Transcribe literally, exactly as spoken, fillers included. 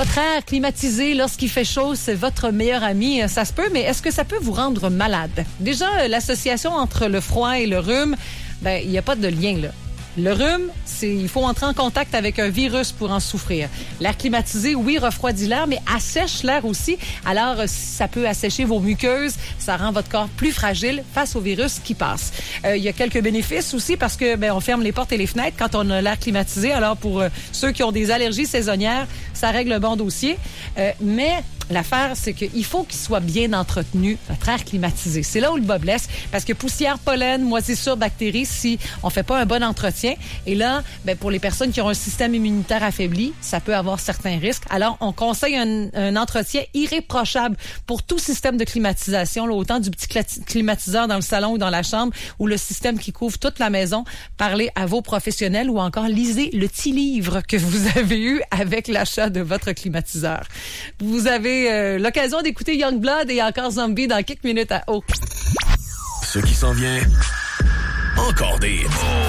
votre air climatisé lorsqu'il fait chaud, c'est votre meilleur ami. Ça se peut, mais est-ce que ça peut vous rendre malade? Déjà, l'association entre le froid et le rhume, ben, il n'y a pas de lien, là. Le rhume, c'est, il faut entrer en contact avec un virus pour en souffrir. L'air climatisé, oui, refroidit l'air, mais assèche l'air aussi. Alors, ça peut assécher vos muqueuses. Ça rend votre corps plus fragile face au virus qui passe. Euh, il y a quelques bénéfices aussi parce que, ben, on ferme les portes et les fenêtres quand on a l'air climatisé. Alors, pour euh, ceux qui ont des allergies saisonnières, ça règle un bon dossier. Euh, mais l'affaire, c'est qu'il faut qu'il soit bien entretenu, votre air climatisé. C'est là où le bas blesse, parce que poussière, pollen, moisissure, bactéries, si on fait pas un bon entretien. Et là, ben, pour les personnes qui ont un système immunitaire affaibli, ça peut avoir certains risques. Alors, on conseille un, un entretien irréprochable pour tout système de climatisation, là, autant du petit climatiseur dans le salon ou dans la chambre, ou le système qui couvre toute la maison. Parlez à vos professionnels ou encore lisez le petit livre que vous avez eu avec l'achat de votre climatiseur. Vous avez Euh, l'occasion d'écouter Youngblood et encore Zombie dans quelques minutes à haut. Ce qui s'en vient, encore des...